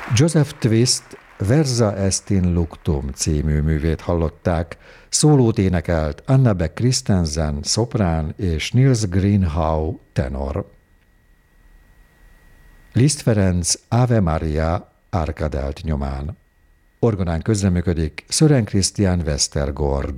Joseph Twist Versa est in luctum című művét hallották, szólót énekelt Anna Beck Christensen szoprán és Nils Greenhau tenor. Liszt Ferenc Ave Maria Arkadelt nyomán. Orgonán közreműködik Sören Christian Westergaard.